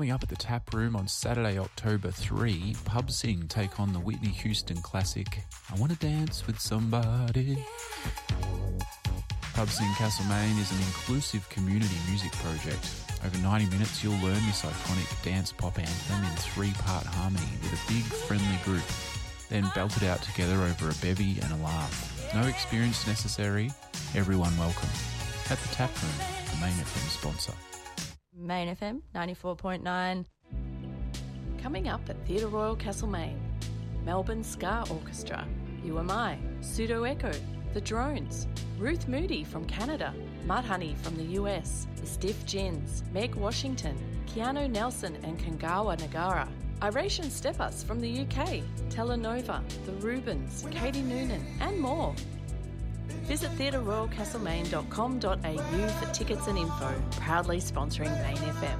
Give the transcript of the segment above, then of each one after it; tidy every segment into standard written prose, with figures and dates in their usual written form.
Coming up at the Tap Room on Saturday, October 3, Pub Sing take on the Whitney Houston classic, I Wanna Dance With Somebody. Pub Sing Castlemaine is an inclusive community music project. Over 90 minutes you'll learn this iconic dance pop anthem in 3-part harmony with a big friendly group, then belt it out together over a bevy and a laugh. No experience necessary, everyone welcome. At the Tap Room, the Main FM sponsor. Main FM 94.9. Coming up at Theatre Royal Castlemaine, Melbourne Ska Orchestra, UMI, Pseudo Echo, The Drones, Ruth Moody from Canada, Mudhoney from the US, The Stiff Gins, Meg Washington, Keanu Nelson and Kangawa Nagara, Iration Stepas from the UK, Telenova, The Rubens, Katie Noonan and more. Visit theatreroyalcastlemaine.com.au for tickets and info. Proudly sponsoring Main FM.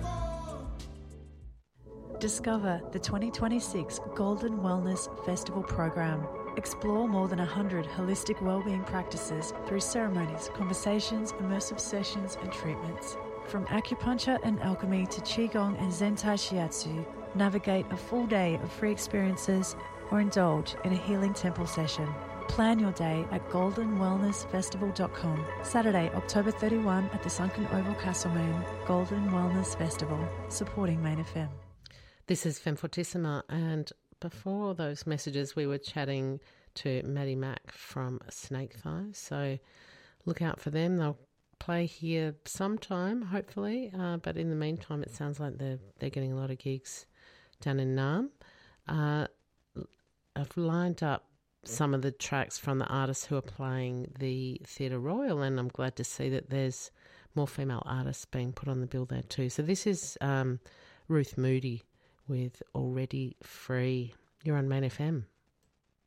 Discover the 2026 Golden Wellness Festival program. Explore more than 100 holistic wellbeing practices through ceremonies, conversations, immersive sessions and treatments. From acupuncture and alchemy to qigong and zentai shiatsu, navigate a full day of free experiences or indulge in a healing temple session. Plan your day at goldenwellnessfestival.com. Saturday, October 31 at the Sunken Oval Castlemaine, Golden Wellness Festival, supporting Main FM. This is Femme Fortissima, and before those messages we were chatting to Maddie Mack from Snake Thighs, so look out for them. They'll play here sometime, hopefully, but in the meantime it sounds like they're getting a lot of gigs down in Naarm. I've lined up some of the tracks from the artists who are playing the Theatre Royal, and I'm glad to see that there's more female artists being put on the bill there too. So this is Ruth Moody with Already Free. You're on Main FM.